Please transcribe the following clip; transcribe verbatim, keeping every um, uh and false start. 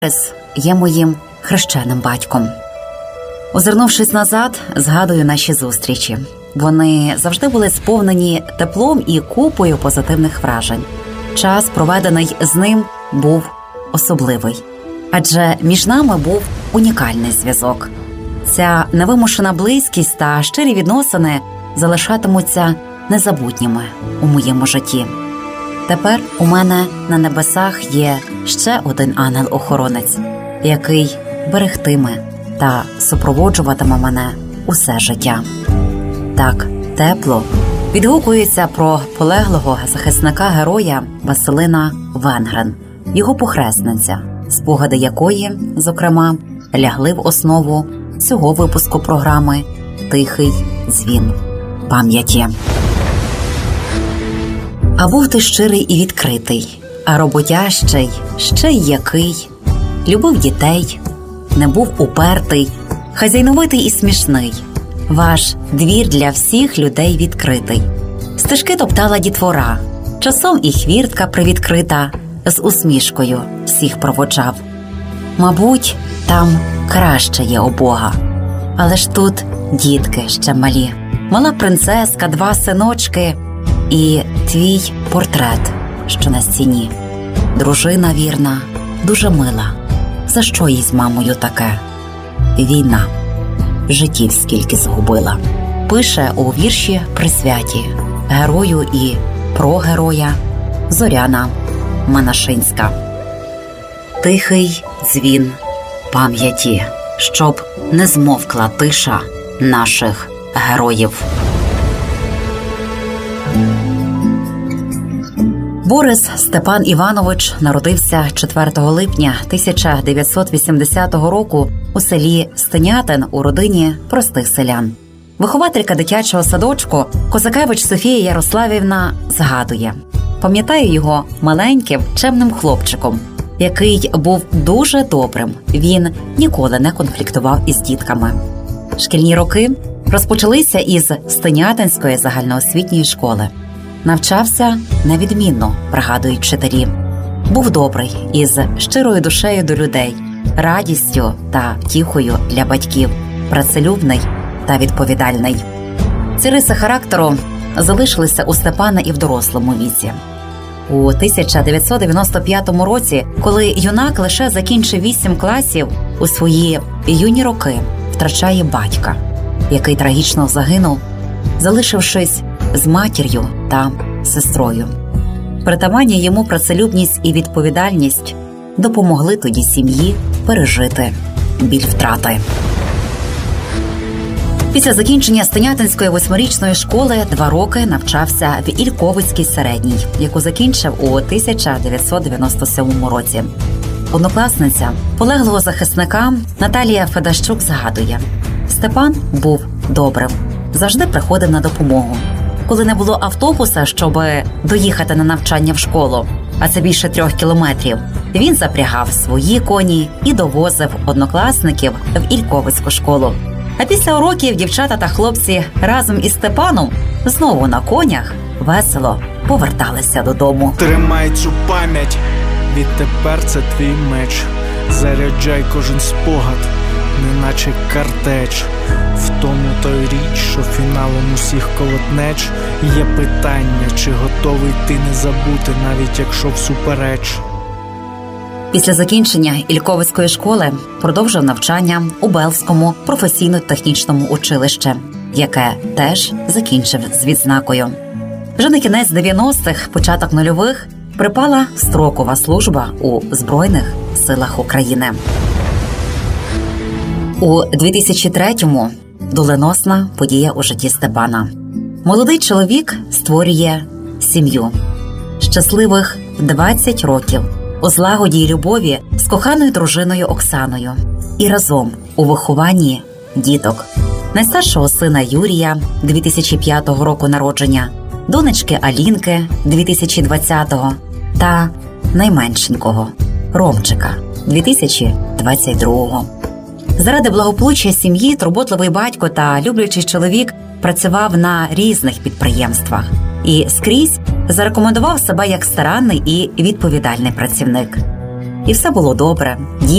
Борис є моїм хрещеним батьком. Озирнувшись назад, згадую наші зустрічі. Вони завжди були сповнені теплом і купою позитивних вражень. Час, проведений з ним, був особливий. Адже між нами був унікальний зв'язок. Ця невимушена близькість та щирі відносини залишатимуться незабутніми у моєму житті. Тепер у мене на небесах є ще один ангел-охоронець, який берегтиме та супроводжуватиме мене усе життя. Так тепло відгукується про полеглого захисника-героя Василина Венгрен, його похресниця, спогади якої, зокрема, лягли в основу цього випуску програми «Тихий дзвін пам'яті». А був ти щирий і відкритий, а роботящий ще й який. Любив дітей, не був упертий, хазяйновитий і смішний. Ваш двір для всіх людей відкритий. Стежки топтала дітвора, часом і хвіртка привідкрита, з усмішкою всіх проводжав. Мабуть, там краще є у Бога. Але ж тут дітки ще малі. Мала принцеска, два синочки і твій портрет, що на стіні. Дружина вірна, дуже мила. За що їй з мамою таке? Війна. Життів скільки згубила. Пише у вірші присвяті герою і про героя Зоряна Манашинська. Тихий дзвін пам'яті, щоб не змовкла тиша наших героїв. Борис Степан Іванович народився четвертого липня тисяча дев'ятсот вісімдесятого року у селі Стенятин у родині простих селян. Вихователька дитячого садочку Козакевич Софія Ярославівна згадує: пам'ятаю його маленьким, чемним хлопчиком, який був дуже добрим. Він ніколи не конфліктував із дітками. Шкільні роки розпочалися із Стенятинської загальноосвітньої школи. Навчався невідмінно, пригадують вчителі. Був добрий, із щирою душею до людей, радістю та втіхою для батьків, працелюбний та відповідальний. Ці риси характеру залишилися у Степана і в дорослому віці. У тисяча дев'ятсот дев'яносто п'ятому році, коли юнак лише закінчив вісім класів, у свої юні роки втрачає батька, який трагічно загинув, залишившись з матір'ю та сестрою. Притаманні йому працелюбність і відповідальність допомогли тоді сім'ї пережити біль втрати. Після закінчення Стенятинської восьмирічної школи два роки навчався в Ільковицькій середній, яку закінчив у тисяча дев'ятсот дев'яносто сьомому році. Однокласниця полеглого захисника Наталія Федащук згадує: Степан був добрим, завжди приходив на допомогу. Коли не було автобуса, щоб доїхати на навчання в школу, а це більше трьох кілометрів, він запрягав свої коні і довозив однокласників в Ільковицьку школу. А після уроків дівчата та хлопці разом із Степаном знову на конях весело поверталися додому. Тримай цю пам'ять, відтепер це твій меч. Заряджай кожен спогад, неначе картеч. В тому той річ, що фіналом усіх колотнеч. Є питання, чи готовий ти не забути, навіть якщо всупереч. Після закінчення Ільковицької школи продовжив навчання у Белзькому професійно-технічному училищі, яке теж закінчив з відзнакою. Вже на кінець дев'яностих, початок нульових припала строкова служба у Збройних силах України. У дві тисячі третьому доленосна подія у житті Степана. Молодий чоловік створює сім'ю. Щасливих двадцять років у злагоді й любові з коханою дружиною Оксаною. І разом у вихованні діток. Найстаршого сина Юрія, дві тисячі п'ятого року народження, донечки Алінки, дві тисячі двадцятого, та найменшенького Ромчика, дві тисячі двадцять другого. Заради благополуччя сім'ї турботливий батько та люблячий чоловік працював на різних підприємствах і скрізь зарекомендував себе як старанний і відповідальний працівник. і все було добре.